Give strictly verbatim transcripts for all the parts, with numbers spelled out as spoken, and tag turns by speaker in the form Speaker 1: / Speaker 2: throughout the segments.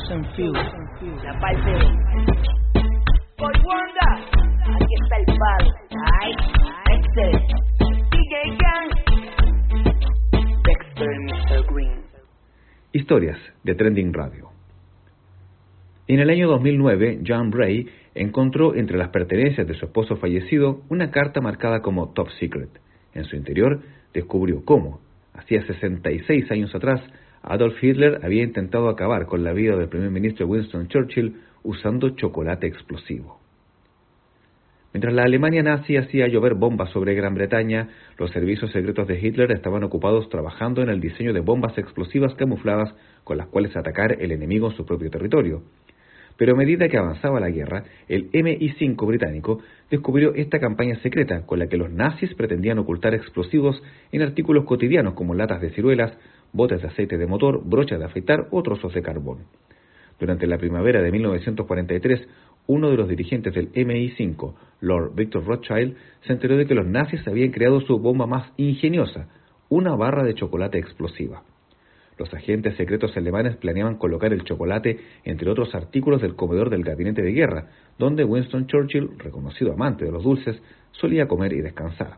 Speaker 1: and Fuse.
Speaker 2: La parte Boy Wonder, aquí está el palo. Ay, este D J Gang, Dexter mister Green.
Speaker 3: Historias de Trending Radio. En el año dos mil nueve, John Bray encontró entre las pertenencias de su esposo fallecido una carta marcada como Top Secret. En su interior descubrió cómo, hacía sesenta y seis años atrás, Adolf Hitler había intentado acabar con la vida del primer ministro Winston Churchill usando chocolate explosivo. Mientras la Alemania nazi hacía llover bombas sobre Gran Bretaña, los servicios secretos de Hitler estaban ocupados trabajando en el diseño de bombas explosivas camufladas con las cuales atacar el enemigo en su propio territorio. Pero a medida que avanzaba la guerra, el M I cinco británico descubrió esta campaña secreta con la que los nazis pretendían ocultar explosivos en artículos cotidianos como latas de ciruelas, botes de aceite de motor, brochas de afeitar o trozos de carbón. Durante la primavera de mil novecientos cuarenta y tres, uno de los dirigentes del M I cinco, Lord Victor Rothschild, se enteró de que los nazis habían creado su bomba más ingeniosa, una barra de chocolate explosiva. Los agentes secretos alemanes planeaban colocar el chocolate entre otros artículos del comedor del gabinete de guerra, donde Winston Churchill, reconocido amante de los dulces, solía comer y descansar.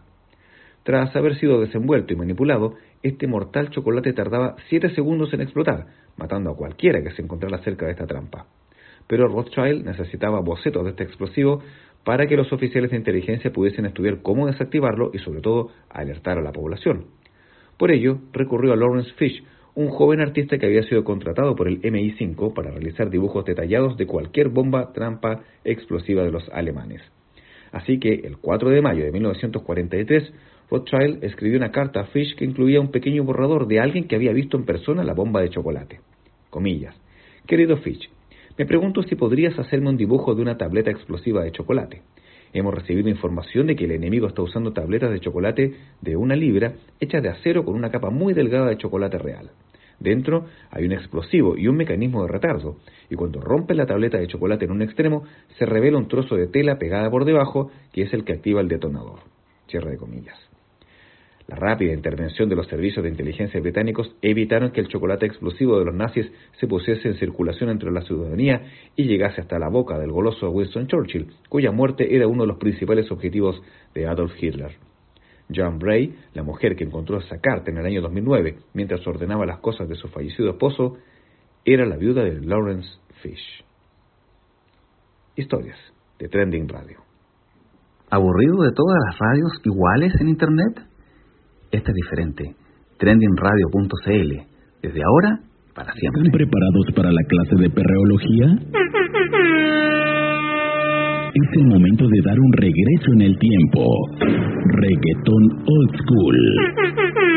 Speaker 3: Tras haber sido desenvuelto y manipulado, este mortal chocolate tardaba siete segundos en explotar, matando a cualquiera que se encontrara cerca de esta trampa. Pero Rothschild necesitaba bocetos de este explosivo para que los oficiales de inteligencia pudiesen estudiar cómo desactivarlo y, sobre todo, alertar a la población. Por ello, recurrió a Lawrence Fish, un joven artista que había sido contratado por el M I cinco para realizar dibujos detallados de cualquier bomba trampa explosiva de los alemanes. Así que, el cuatro de mayo de mil novecientos cuarenta y tres, Rothschild escribió una carta a Fish que incluía un pequeño borrador de alguien que había visto en persona la bomba de chocolate. Comillas: Querido Fish, me pregunto si podrías hacerme un dibujo de una tableta explosiva de chocolate. Hemos recibido información de que el enemigo está usando tabletas de chocolate de una libra hechas de acero con una capa muy delgada de chocolate real. Dentro hay un explosivo y un mecanismo de retardo, y cuando rompe la tableta de chocolate en un extremo, se revela un trozo de tela pegada por debajo, que es el que activa el detonador. Cierre de comillas. La rápida intervención de los servicios de inteligencia británicos evitaron que el chocolate explosivo de los nazis se pusiese en circulación entre la ciudadanía y llegase hasta la boca del goloso Winston Churchill, cuya muerte era uno de los principales objetivos de Adolf Hitler. John Bray, la mujer que encontró esa carta en el año dos mil nueve, mientras ordenaba las cosas de su fallecido esposo, era la viuda de Lawrence Fish. Historias de Trending Radio.
Speaker 4: ¿Aburrido de todas las radios iguales en Internet? Esta es diferente. trending radio punto c l. Desde ahora, para siempre.
Speaker 5: ¿Están preparados para la clase de perreología? Es el momento de dar un regreso en el tiempo. Reggaetón Old School.